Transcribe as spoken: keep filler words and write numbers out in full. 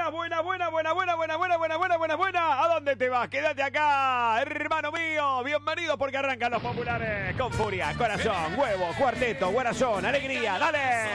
buenas, buenas, buenas, buenas, buenas, buenas, buenas, buenas, buenas, buenas, buenas. ¿A dónde te vas? Quédate acá, hermano mío. Bienvenido porque arrancan los populares con furia, corazón, huevo, cuarteto, corazón, alegría. Dale.